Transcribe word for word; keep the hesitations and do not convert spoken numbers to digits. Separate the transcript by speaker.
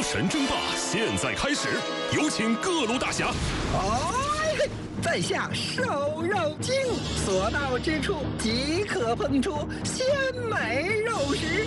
Speaker 1: 神争霸现在开始，有请各路大侠。
Speaker 2: 哎，在下瘦肉精，所到之处即可烹出鲜美肉食。